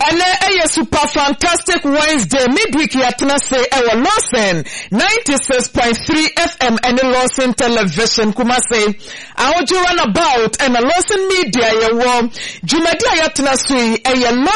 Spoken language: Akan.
And a super fantastic Wednesday midweek yatna say our Lawson 96.3 FM and Lawson Television Kumase. Our run about and a Lawson Media ya wo Jumadia yatna say a